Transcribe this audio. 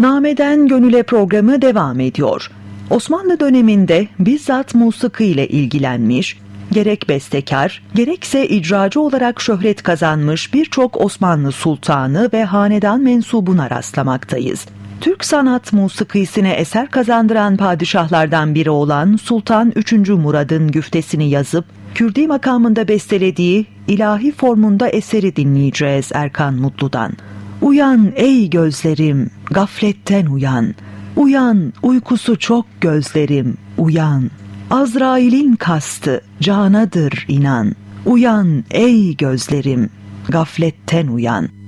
Nameden Gönüle programı devam ediyor. Osmanlı döneminde bizzat musiki ile ilgilenmiş, gerek bestekar, gerekse icracı olarak şöhret kazanmış birçok Osmanlı sultanı ve hanedan mensubuna rastlamaktayız. Türk sanat musikisine eser kazandıran padişahlardan biri olan Sultan 3. Murad'ın güftesini yazıp, Kürdi makamında bestelediği ilahi formunda eseri dinleyeceğiz Erkan Mutlu'dan. Uyan ey gözlerim, gafletten uyan. Uyan, uykusu çok gözlerim, uyan. Azrail'in kastı canadır inan. Uyan ey gözlerim, gafletten uyan.